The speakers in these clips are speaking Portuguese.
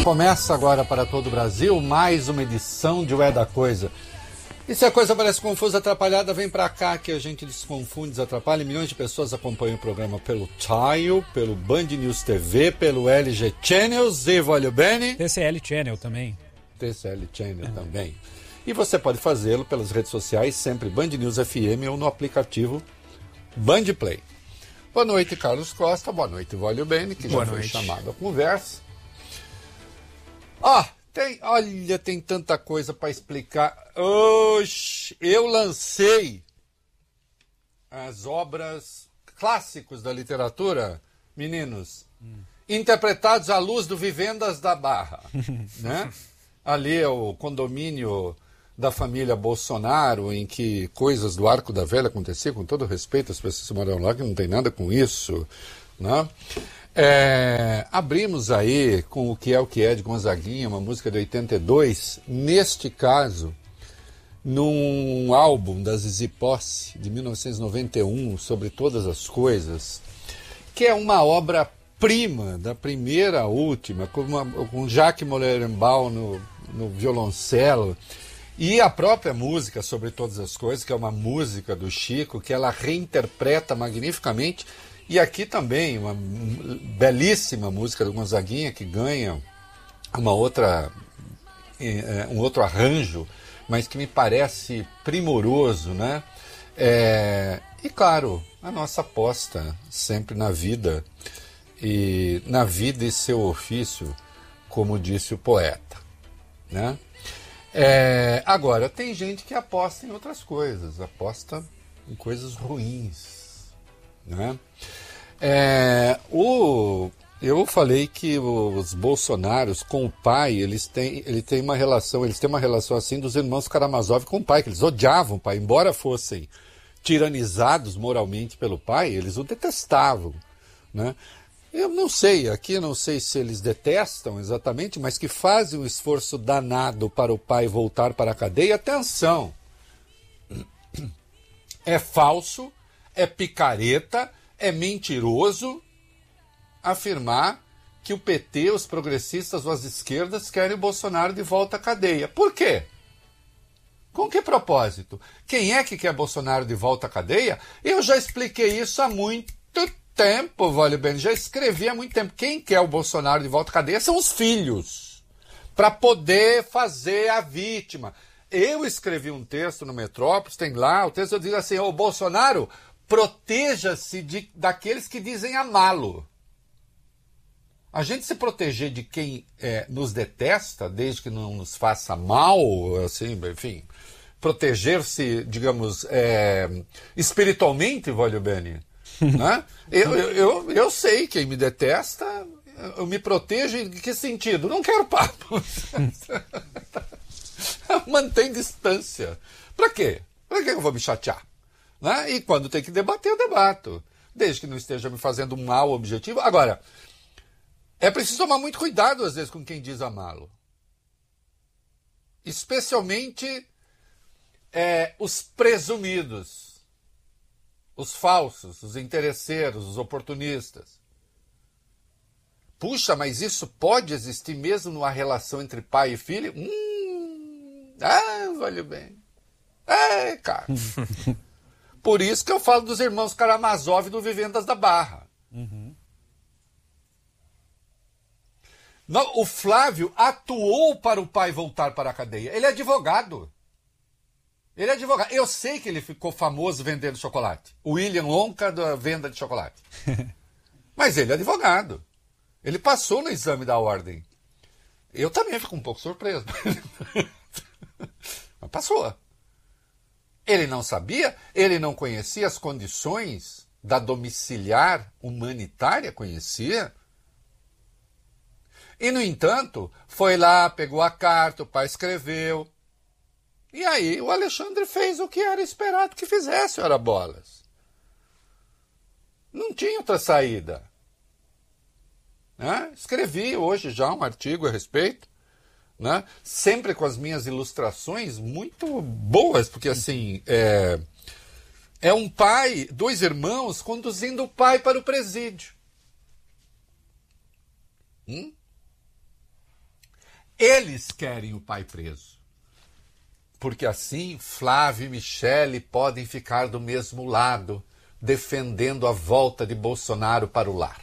Começa agora para todo o Brasil mais uma edição de Ué da Coisa. E se a coisa parece confusa, atrapalhada, vem pra cá que a gente desconfunde, desatrapalha. Milhões de pessoas acompanham o programa pelo Tile, pelo Band News TV, pelo LG Channels e voglio bene. TCL Channel também. TCL Channel também. E você pode fazê-lo pelas redes sociais, sempre Band News FM ou no aplicativo Band Play. Boa noite, Carlos Costa. Boa noite, voglio bene, que já foi chamado à conversa. Tem tanta coisa para explicar. Hoje eu lancei as obras clássicos da literatura, meninos, interpretados à luz do Vivendas da Barra. Né? Ali é o condomínio da família Bolsonaro, em que coisas do Arco da Velha aconteciam, com todo respeito às pessoas que moram lá, que não tem nada com isso. Né? Abrimos aí com O Que é de Gonzaguinha, uma música de 82, neste caso, num álbum da Zizi Posse, de 1991, Sobre Todas as Coisas, que é uma obra-prima, da primeira à última, com Jacques Morelenbaum no violoncelo, e a própria música Sobre Todas as Coisas, que é uma música do Chico, que ela reinterpreta magnificamente. E aqui também uma belíssima música do Gonzaguinha, que ganha um outro arranjo, mas que me parece primoroso, né? E claro, a nossa aposta sempre na vida e seu ofício, como disse o poeta, né? Agora, tem gente que aposta em outras coisas, aposta em coisas ruins, né? Eu falei que os bolsonaros com o pai, eles têm uma relação assim dos irmãos Karamazov com o pai, que eles odiavam o pai, embora fossem tiranizados moralmente pelo pai, eles o detestavam, né? Eu não sei se eles detestam exatamente, mas que fazem um esforço danado para o pai voltar para a cadeia. Atenção! É falso, é picareta, é mentiroso afirmar que o PT, os progressistas ou as esquerdas querem o Bolsonaro de volta à cadeia. Por quê? Com que propósito? Quem é que quer Bolsonaro de volta à cadeia? Eu já expliquei isso há muito tempo, voglio bene, já escrevi há muito tempo. Quem quer o Bolsonaro de volta à cadeia são os filhos, para poder fazer a vítima. Eu escrevi um texto no Metrópolis, tem lá, o texto diz assim: o Bolsonaro, proteja-se daqueles que dizem amá-lo. A gente se proteger de quem nos detesta, desde que não nos faça mal, assim, enfim, proteger-se, digamos, espiritualmente, voglio bene, né? Eu sei quem me detesta, eu me protejo em que sentido? Não quero papo. Mantém distância. Para quê? Para que eu vou me chatear? Né? E quando tem que debater, eu debato. Desde que não esteja me fazendo um mal objetivo. Agora, é preciso tomar muito cuidado, às vezes, com quem diz amá-lo. Especialmente os presumidos, os falsos, os interesseiros, os oportunistas. Puxa, mas isso pode existir mesmo numa relação entre pai e filho? Voglio bene. Cara. Por isso que eu falo dos irmãos Karamazov do Vivendas da Barra. Uhum. O Flávio atuou para o pai voltar para a cadeia. Ele é advogado. Eu sei que ele ficou famoso vendendo chocolate. O William Wonka da venda de chocolate. Mas ele é advogado. Ele passou no exame da ordem. Eu também fico um pouco surpreso. Mas passou. Ele não sabia, ele não conhecia as condições da domiciliar humanitária, conhecia. E, no entanto, foi lá, pegou a carta, o pai escreveu. E aí o Alexandre fez o que era esperado que fizesse, ora bolas. Não tinha outra saída. Né? Escrevi hoje já um artigo a respeito. Né? Sempre com as minhas ilustrações muito boas, porque assim, é um pai, dois irmãos conduzindo o pai para o presídio. Eles querem o pai preso. Porque assim Flávio e Michele podem ficar do mesmo lado, defendendo a volta de Bolsonaro para o lar.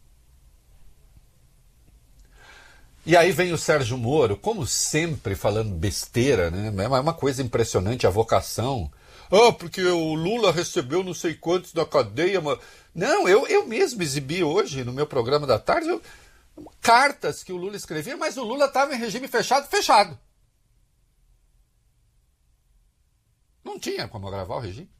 E aí vem o Sérgio Moro, como sempre, falando besteira, né? É uma coisa impressionante a vocação. Porque o Lula recebeu não sei quantos da cadeia. Mas... Não, eu mesmo exibi hoje, no meu programa da tarde, cartas que o Lula escrevia, mas o Lula estava em regime fechado. Não tinha como gravar o regime.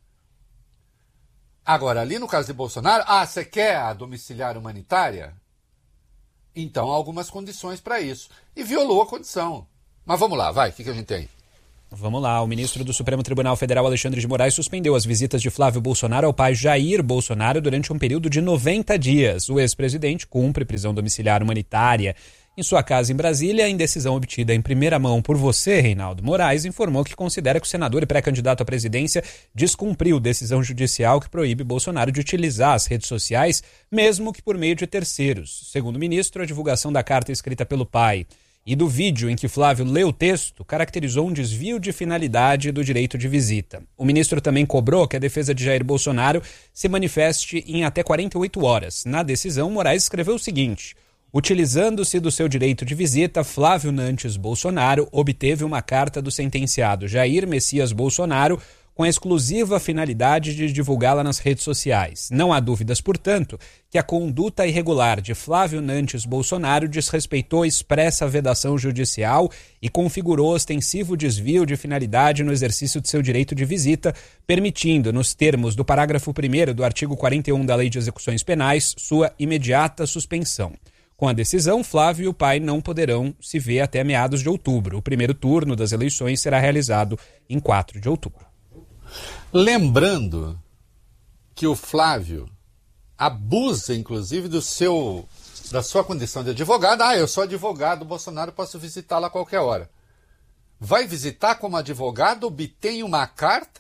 Agora, ali no caso de Bolsonaro, você quer a domiciliar humanitária? Então, há algumas condições para isso. E violou a condição. Mas vamos lá, vai, o que a gente tem? Vamos lá, o ministro do Supremo Tribunal Federal, Alexandre de Moraes, suspendeu as visitas de Flávio Bolsonaro ao pai Jair Bolsonaro durante um período de 90 dias. O ex-presidente cumpre prisão domiciliar humanitária em sua casa em Brasília. Em decisão obtida em primeira mão por você, Reinaldo, Moraes informou que considera que o senador e pré-candidato à presidência descumpriu decisão judicial que proíbe Bolsonaro de utilizar as redes sociais, mesmo que por meio de terceiros. Segundo o ministro, a divulgação da carta escrita pelo pai e do vídeo em que Flávio leu o texto caracterizou um desvio de finalidade do direito de visita. O ministro também cobrou que a defesa de Jair Bolsonaro se manifeste em até 48 horas. Na decisão, Moraes escreveu o seguinte: utilizando-se do seu direito de visita, Flávio Nantes Bolsonaro obteve uma carta do sentenciado Jair Messias Bolsonaro com a exclusiva finalidade de divulgá-la nas redes sociais. Não há dúvidas, portanto, que a conduta irregular de Flávio Nantes Bolsonaro desrespeitou expressa vedação judicial e configurou ostensivo desvio de finalidade no exercício de seu direito de visita, permitindo, nos termos do parágrafo 1º do artigo 41 da Lei de Execuções Penais, sua imediata suspensão. Com a decisão, Flávio e o pai não poderão se ver até meados de outubro. O primeiro turno das eleições será realizado em 4 de outubro. Lembrando que o Flávio abusa, inclusive, da sua condição de advogado. Eu sou advogado, Bolsonaro, posso visitá-lo a qualquer hora. Vai visitar como advogado, obtém uma carta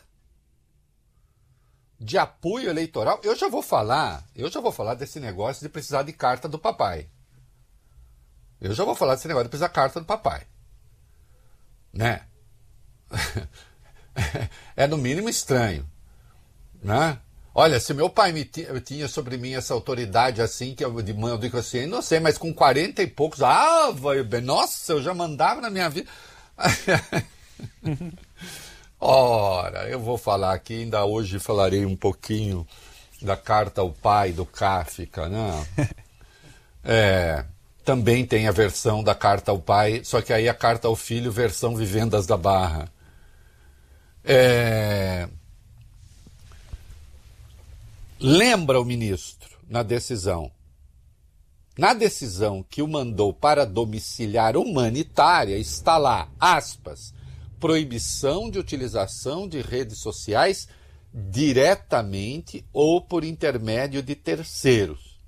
de apoio eleitoral. Eu já vou falar desse negócio de precisar de carta do papai. Eu já vou falar desse negócio de precisar de carta do papai. Né? É no mínimo estranho, né? Olha, se meu pai tinha sobre mim essa autoridade assim, que eu mando que assim, não sei, mas com 40 e poucos, nossa, eu já mandava na minha vida. Ora, eu vou falar aqui, ainda hoje falarei um pouquinho da carta ao pai do Kafka, né? Também tem a versão da carta ao pai, só que aí a carta ao filho, versão Vivendas da Barra. Lembra o ministro na decisão que o mandou para domiciliar humanitária, está lá, aspas, proibição de utilização de redes sociais diretamente ou por intermédio de terceiros.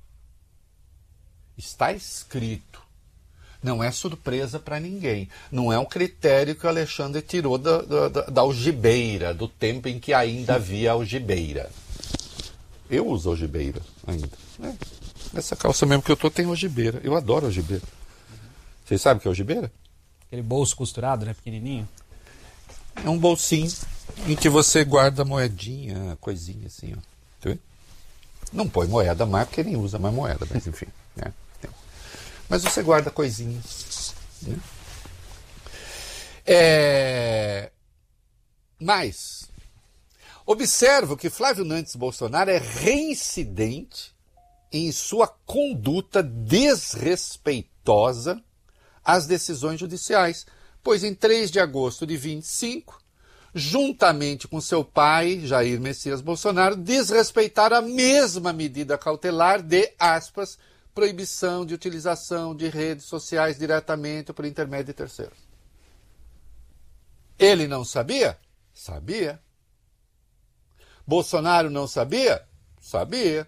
Está escrito. Não é surpresa para ninguém. Não é um critério que o Alexandre tirou da algibeira, do tempo em que ainda havia algibeira. Eu uso algibeira ainda. Essa calça mesmo que eu tô tem algibeira. Eu adoro algibeira. Vocês sabem o que é algibeira? Aquele bolso costurado, né? Pequenininho. É um bolsinho em que você guarda moedinha, coisinha assim, ó. Tá vendo? Não põe moeda mais porque nem usa mais moeda, mas enfim, né? Mas você guarda coisinhas. Né? Mas, observo que Flávio Nantes Bolsonaro é reincidente em sua conduta desrespeitosa às decisões judiciais, pois em 3 de agosto de 25, juntamente com seu pai, Jair Messias Bolsonaro, desrespeitaram a mesma medida cautelar de, aspas, proibição de utilização de redes sociais diretamente por intermédio de terceiros. Ele não sabia? Sabia. Bolsonaro não sabia? Sabia.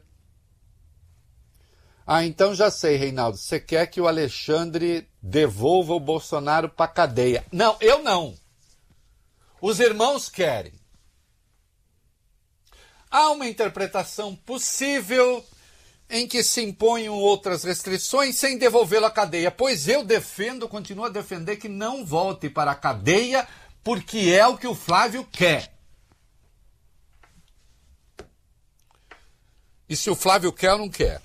Então já sei, Reinaldo, você quer que o Alexandre devolva o Bolsonaro para a cadeia. Não, eu não. Os irmãos querem. Há uma interpretação possível em que se imponham outras restrições sem devolvê-lo à cadeia. Pois eu continuo a defender que não volte para a cadeia, porque é o que o Flávio quer. E se o Flávio quer, eu não quero.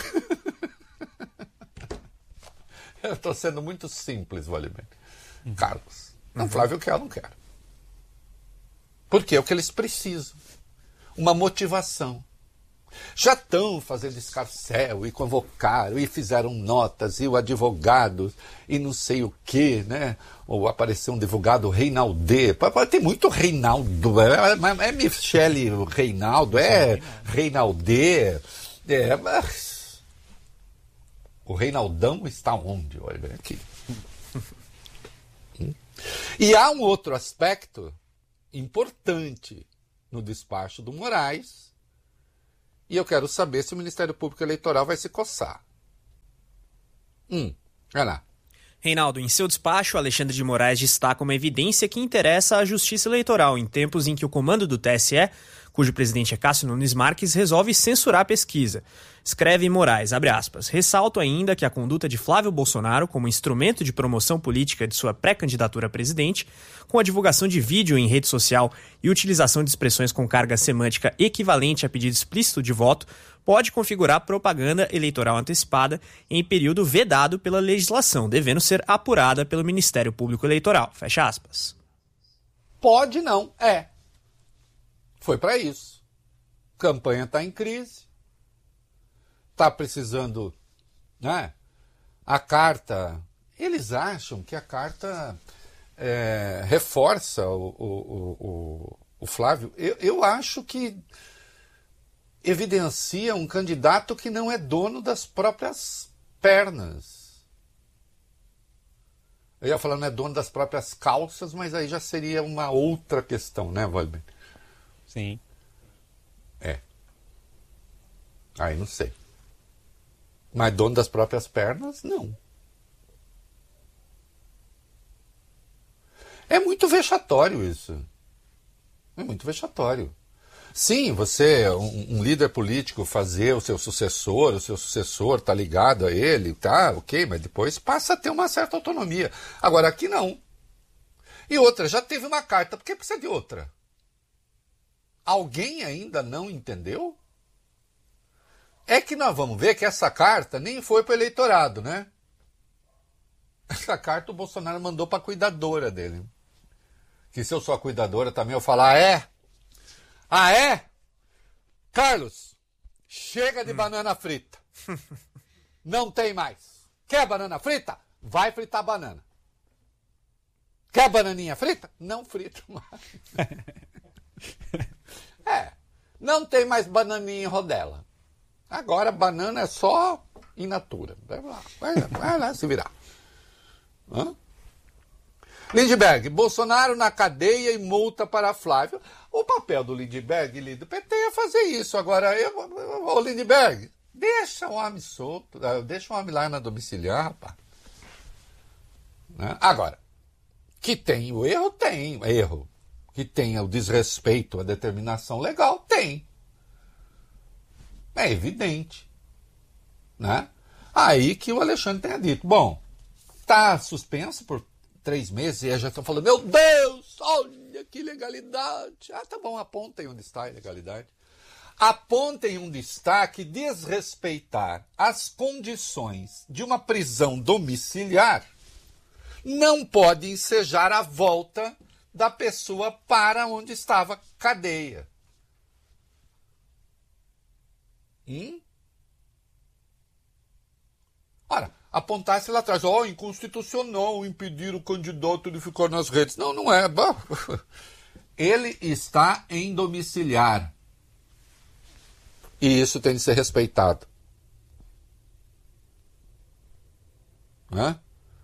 Eu estou sendo muito simples, Waldemar. Carlos. O Flávio quer, eu não quero. Porque é o que eles precisam. Uma motivação. Já estão fazendo escarcéu e convocaram e fizeram notas e o advogado e não sei o que, né? Ou apareceu um advogado Reinaldê. Tem muito Reinaldo. É Michele Reinaldo, é Reinaldê. Mas o Reinaldão está onde? Olha aqui. E há um outro aspecto importante no despacho do Moraes. E eu quero saber se o Ministério Público Eleitoral vai se coçar. Vai lá. Reinaldo, em seu despacho, Alexandre de Moraes destaca uma evidência que interessa à Justiça Eleitoral em tempos em que o comando do TSE, cujo presidente é Cássio Nunes Marques, resolve censurar a pesquisa. Escreve Moraes, abre aspas, ressalto ainda que a conduta de Flávio Bolsonaro como instrumento de promoção política de sua pré-candidatura a presidente, com a divulgação de vídeo em rede social e utilização de expressões com carga semântica equivalente a pedido explícito de voto, pode configurar propaganda eleitoral antecipada em período vedado pela legislação, devendo ser apurada pelo Ministério Público Eleitoral. Fecha aspas. Pode não, é. Foi para isso. Campanha está em crise. Está precisando, né? A carta, eles acham que a carta reforça o Flávio. Eu acho que evidencia um candidato que não é dono das próprias pernas. Eu ia falar não é dono das próprias calças, mas aí já seria uma outra questão, né, Waldemar? Sim. Aí não sei. Mas dono das próprias pernas, não. É muito vexatório isso. É muito vexatório. Sim, você, um líder político, fazer o seu sucessor tá ligado a ele, tá, ok, mas depois passa a ter uma certa autonomia. Agora aqui não. E outra, já teve uma carta, por que precisa de outra? Alguém ainda não entendeu? É que nós vamos ver que essa carta nem foi para o eleitorado, né? Essa carta o Bolsonaro mandou para a cuidadora dele. Que se eu sou a cuidadora também eu falar, é? Ah, é? Carlos, chega de banana frita. Não tem mais. Quer banana frita? Vai fritar banana. Quer bananinha frita? Não frito mais. Não tem mais bananinha em rodela. Agora banana é só in natura. Vai lá se virar. Lindbergh, Bolsonaro na cadeia e multa para Flávio. O papel do Lindbergh e do PT é fazer isso. Agora, ô Lindbergh, deixa o homem solto, deixa o homem lá na domiciliar, rapaz. Né? Agora, que tem o erro, tem erro. Que tenha o desrespeito à determinação legal, tem. É evidente. Né? Aí que o Alexandre tenha dito, bom, está suspenso por 3 meses, e já estão falando, meu Deus, olha que ilegalidade. Ah, tá bom, apontem onde está a ilegalidade. Apontem onde está que desrespeitar as condições de uma prisão domiciliar não pode ensejar a volta da pessoa para onde estava cadeia. Ora, apontasse lá atrás, inconstitucional impedir o candidato de ficar nas redes. Não, não é. Ele está em domiciliar. E isso tem de ser respeitado. Né?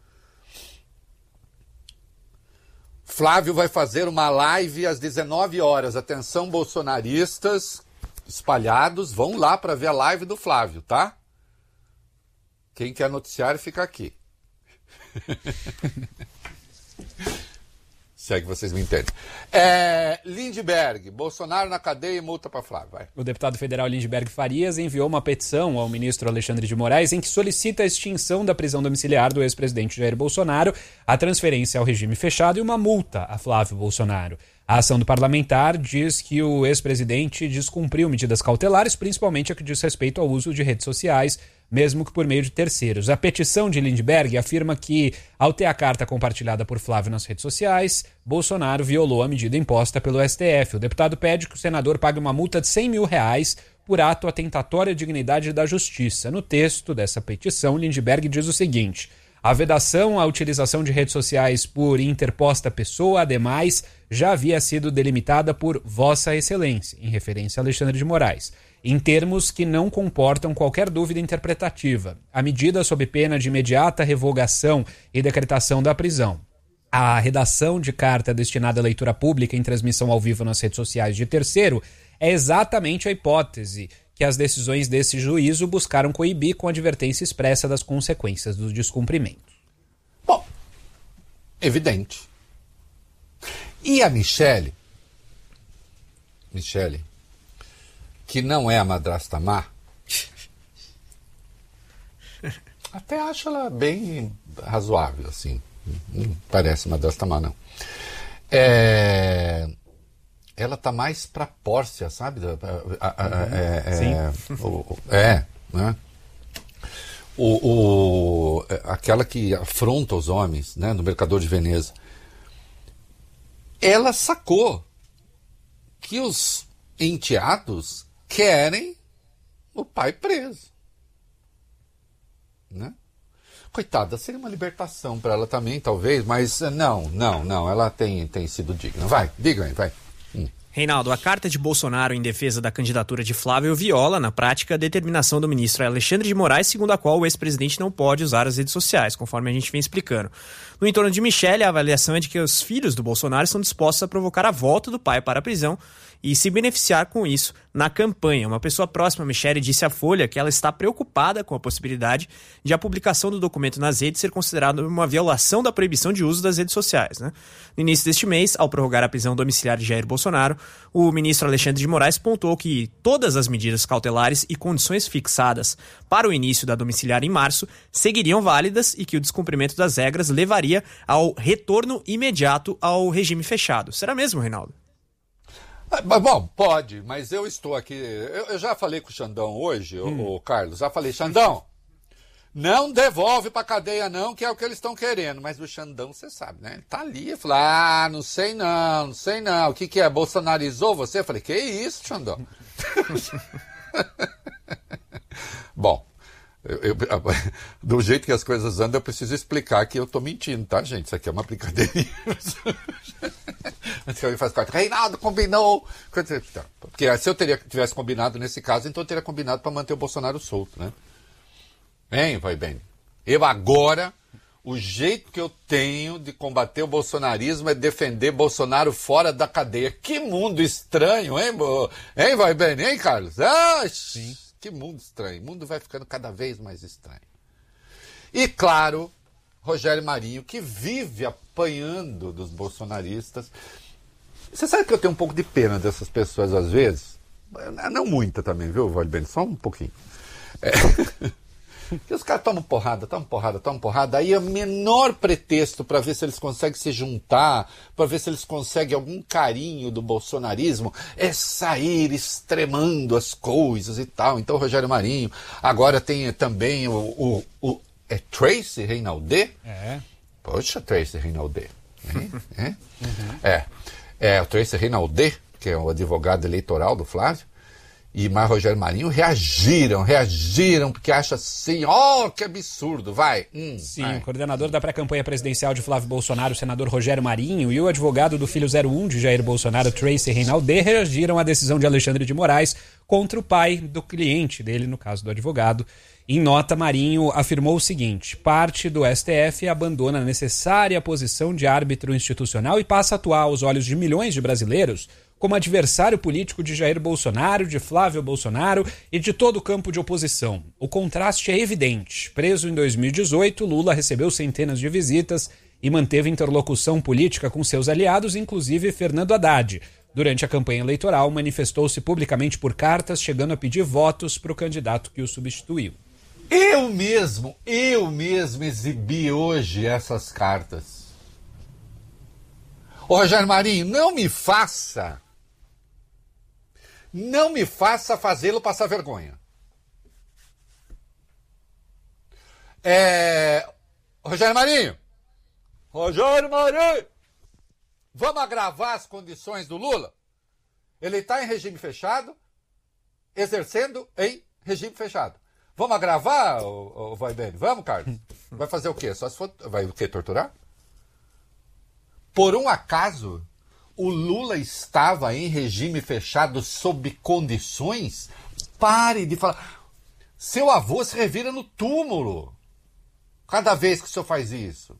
Flávio vai fazer uma live às 19 horas. Atenção, bolsonaristas espalhados, vão lá para ver a live do Flávio, tá? Quem quer noticiário fica aqui. Se é que vocês me entendem. Lindbergh, Bolsonaro na cadeia e multa para Flávio. Vai. O deputado federal Lindbergh Farias enviou uma petição ao ministro Alexandre de Moraes em que solicita a extinção da prisão domiciliar do ex-presidente Jair Bolsonaro, a transferência ao regime fechado e uma multa a Flávio Bolsonaro. A ação do parlamentar diz que o ex-presidente descumpriu medidas cautelares, principalmente a que diz respeito ao uso de redes sociais, mesmo que por meio de terceiros. A petição de Lindbergh afirma que, ao ter a carta compartilhada por Flávio nas redes sociais, Bolsonaro violou a medida imposta pelo STF. O deputado pede que o senador pague uma multa de R$100 mil por ato atentatório à dignidade da justiça. No texto dessa petição, Lindbergh diz o seguinte: a vedação à utilização de redes sociais por interposta pessoa, ademais, já havia sido delimitada por Vossa Excelência, em referência a Alexandre de Moraes, em termos que não comportam qualquer dúvida interpretativa. A medida sob pena de imediata revogação e decretação da prisão. A redação de carta destinada à leitura pública em transmissão ao vivo nas redes sociais de terceiro é exatamente a hipótese que as decisões desse juízo buscaram coibir com advertência expressa das consequências do descumprimento. Bom, evidente. E a Michele, que não é a madrasta má, até acho ela bem razoável, assim. Não parece madrasta má, não. Ela tá mais pra Pórcia, sabe? Sim. Né? Aquela que afronta os homens, né? No Mercador de Veneza. Ela sacou que os enteados querem o pai preso, né? Coitada, seria uma libertação para ela também, talvez, mas não, ela tem sido digna. Vai, diga aí, vai. Reinaldo, a carta de Bolsonaro em defesa da candidatura de Flávio viola, na prática, a determinação do ministro Alexandre de Moraes, segundo a qual o ex-presidente não pode usar as redes sociais, conforme a gente vem explicando. No entorno de Michele, a avaliação é de que os filhos do Bolsonaro estão dispostos a provocar a volta do pai para a prisão e se beneficiar com isso na campanha. Uma pessoa próxima a Michele disse à Folha que ela está preocupada com a possibilidade de a publicação do documento nas redes ser considerada uma violação da proibição de uso das redes sociais, né? No início deste mês, ao prorrogar a prisão domiciliar de Jair Bolsonaro, o ministro Alexandre de Moraes pontuou que todas as medidas cautelares e condições fixadas para o início da domiciliar em março seguiriam válidas e que o descumprimento das regras levaria ao retorno imediato ao regime fechado. Será mesmo, Reinaldo? Bom, pode, mas eu estou aqui. Eu já falei com o Xandão hoje, o Carlos. Já falei, Xandão, não devolve pra cadeia, não, que é o que eles estão querendo. Mas o Xandão, você sabe, né? Ele tá ali. Eu falei, não sei não. O que é? Bolsonarizou você? Eu falei, que isso, Xandão? Bom, do jeito que as coisas andam, eu preciso explicar que eu tô mentindo, tá, gente? Isso aqui é uma brincadeirinha. Ele faz parte. Reinaldo combinou. Porque se eu tivesse combinado nesse caso, então eu teria combinado para manter o Bolsonaro solto, né? Vai bem. Eu agora, o jeito que eu tenho de combater o bolsonarismo é defender Bolsonaro fora da cadeia. Que mundo estranho, hein, vai bem, hein, Carlos? Sim. Que mundo estranho. O mundo vai ficando cada vez mais estranho. E, claro, Rogério Marinho, que vive apanhando dos bolsonaristas. Você sabe que eu tenho um pouco de pena dessas pessoas às vezes? Não muita também, viu, Valbeni? Só um pouquinho. Que os caras tomam porrada. Aí é o menor pretexto para ver se eles conseguem se juntar, para ver se eles conseguem algum carinho do bolsonarismo, é sair extremando as coisas e tal. Então o Rogério Marinho, agora tem também é Tracy Reinaldet? Poxa, Tracy Reinaldet. O Tracy Reinaldet, que é o advogado eleitoral do Flávio, e mais Rogério Marinho reagiram, porque acham assim, que absurdo, vai. Sim, o coordenador da pré-campanha presidencial de Flávio Bolsonaro, o senador Rogério Marinho, e o advogado do filho 01 de Jair Bolsonaro, Tracy Reinaldet, reagiram à decisão de Alexandre de Moraes contra o pai do cliente dele, no caso do advogado. Em nota, Marinho afirmou o seguinte: parte do STF abandona a necessária posição de árbitro institucional e passa a atuar aos olhos de milhões de brasileiros como adversário político de Jair Bolsonaro, de Flávio Bolsonaro e de todo o campo de oposição. O contraste é evidente. Preso em 2018, Lula recebeu centenas de visitas e manteve interlocução política com seus aliados, inclusive Fernando Haddad. Durante a campanha eleitoral, manifestou-se publicamente por cartas, chegando a pedir votos para o candidato que o substituiu. Eu mesmo exibi hoje essas cartas. Ô, Rogério Marinho, não me faça fazê-lo passar vergonha. Rogério Marinho, vamos agravar as condições do Lula? Ele está em regime fechado, exercendo em regime fechado. Vamos agravar, o Vaidene? Vamos, Carlos? Vai fazer o quê? Só se for... Vai o quê? Torturar? Por um acaso, o Lula estava em regime fechado sob condições? Pare de falar. Seu avô se revira no túmulo cada vez que o senhor faz isso.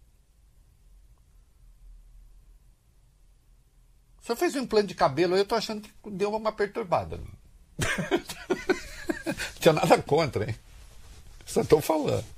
O senhor fez um implante de cabelo, eu tô achando que deu uma perturbada. Não tinha nada contra, hein? Só tô falando.